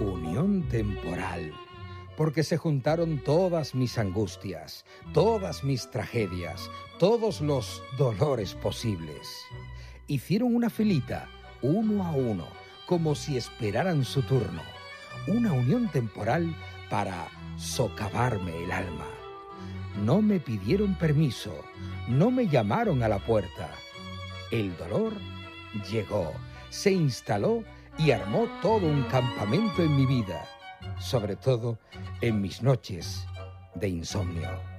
Unión temporal, porque se juntaron todas mis angustias, todas mis tragedias, todos los dolores posibles. Hicieron una filita, uno a uno, como si esperaran su turno. Una unión temporal para socavarme el alma. No me pidieron permiso, no me llamaron a la puerta. El dolor llegó, se instaló y armó todo un campamento en mi vida, sobre todo en mis noches de insomnio.